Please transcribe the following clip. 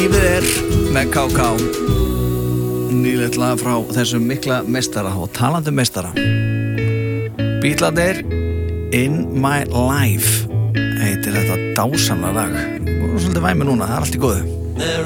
Lífið er með KK. Nýlegt lag frá þessum mikla meistara og talandi meistara. Beatlarnir In My Life heitir þetta dásamlega lag. Og svolítið væmi núna, það er allt í góðu.